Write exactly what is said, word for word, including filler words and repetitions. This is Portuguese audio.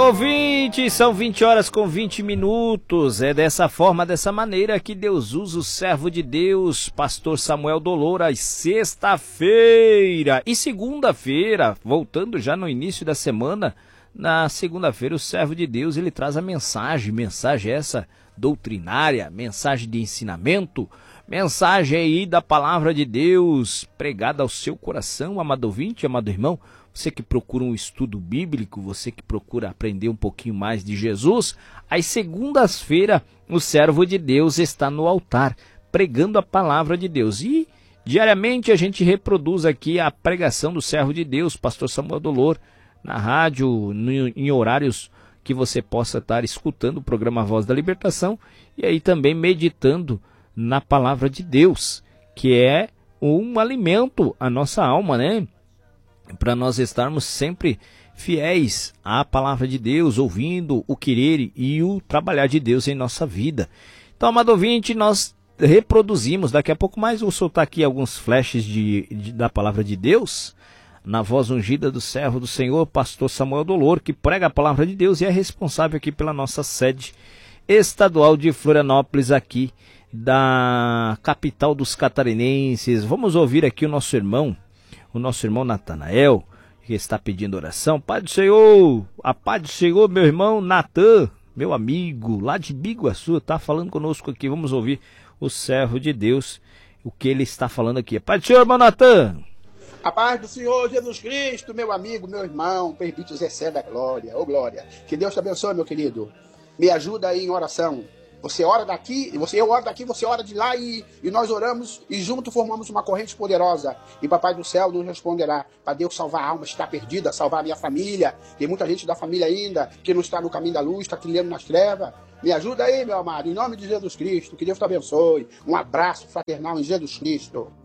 ouvinte, são vinte horas com vinte minutos. É dessa forma, dessa maneira que Deus usa o servo de Deus, pastor Samuel Dolores, sexta-feira e segunda-feira, voltando já no início da semana. Na segunda-feira o servo de Deus, ele traz a mensagem, mensagem essa doutrinária, mensagem de ensinamento, mensagem aí da palavra de Deus pregada ao seu coração, amado ouvinte, amado irmão. Você que procura um estudo bíblico, você que procura aprender um pouquinho mais de Jesus, às segundas-feiras o servo de Deus está no altar, pregando a palavra de Deus. E diariamente a gente reproduz aqui a pregação do servo de Deus, pastor Samuel Dolores, na rádio, no, em horários que você possa estar escutando o programa Voz da Libertação e aí também meditando na palavra de Deus, que é um alimento à nossa alma, né? Para nós estarmos sempre fiéis à palavra de Deus, ouvindo o querer e o trabalhar de Deus em nossa vida. Então, amado ouvinte, nós reproduzimos, daqui a pouco mais vou soltar aqui alguns flashes de, de, da palavra de Deus, na voz ungida do servo do Senhor, pastor Samuel Dolores, que prega a palavra de Deus e é responsável aqui pela nossa sede estadual de Florianópolis, aqui da capital dos catarinenses. Vamos ouvir aqui o nosso irmão, o nosso irmão Natanael, que está pedindo oração. Pai do Senhor, a paz do Senhor, meu irmão Natan, meu amigo, lá de Biguaçu, está falando conosco aqui. Vamos ouvir o servo de Deus, o que ele está falando aqui. Pai do Senhor, irmão Natan. A paz do Senhor Jesus Cristo, meu amigo, meu irmão, presbítero Zé da Glória, ô glória. Que Deus te abençoe, meu querido. Me ajuda aí em oração. Você ora daqui, você eu oro daqui, você ora de lá e, e nós oramos e juntos formamos uma corrente poderosa. E Papai do Céu nos responderá para Deus salvar a alma que está perdida, salvar a minha família. Tem muita gente da família ainda que não está no caminho da luz, está trilhando nas trevas. Me ajuda aí, meu amado, em nome de Jesus Cristo. Que Deus te abençoe. Um abraço fraternal em Jesus Cristo.